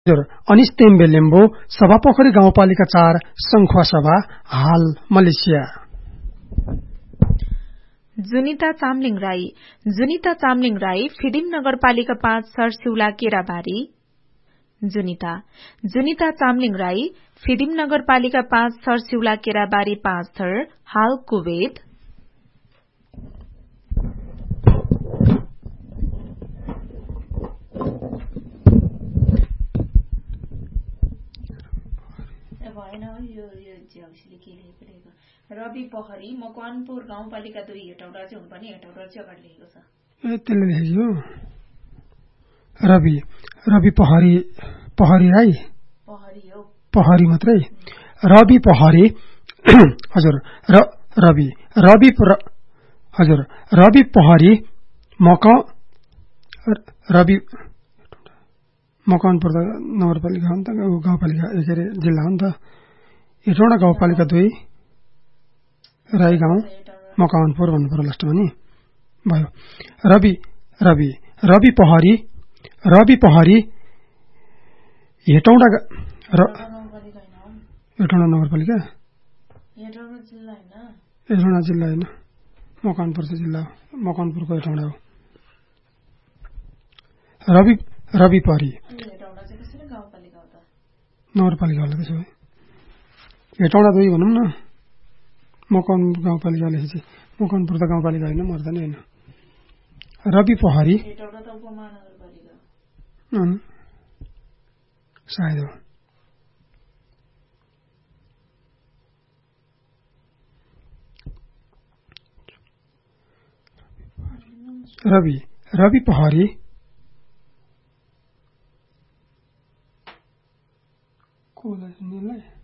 अनिस तेम्बे लिम्बू सभापोखरी गाउँपालिका 4 संखुवा सभा हाल मलेसिया। जुनिता चामलिङ राई फिदिम नगरपालिका 5 सरसिउला केराबारी। जुनिता चामलिङ राई फिदिम नगरपालिका 5 सरसिउला केराबारी 5 थर हाल कुवेत। रवि पहरी मकवानपुर गाउँपालिका 2 हेटौडा चाहिँ हुनुपर्ने हेटौडा चाहिँ अगाडि लेखेको छ। त्यसले लेखेको रवि पहरी राई पहरी मात्रै रवि पहरी हजुर रवि पहरी मकवानपुर नगरपालिका हो नि त गाउँपालिका के अरे जिल्ला हो नि त। हेटौडा गाउँपालिका 2 राई गाउँ मकवानपुर भन्नु पर्यो लास्टमा नि भयो। रवि पहरी हेटौडा नगरपालिका हेटौडा जिल्ला हैन मकवानपुर चाहिँ जिल्ला हो। मकवानपुरको हेटौडा हो। रवि पहरी नगरपालिका होला त्यसो भए हेटौडा 2 भनौँ न। मकवानपुर गाउँपालिका लेखेपछि मकवानपुर त गाउँपालिका होइन मर्दा नै होइन। रवि पहरी सायद हो। रवि पहरी को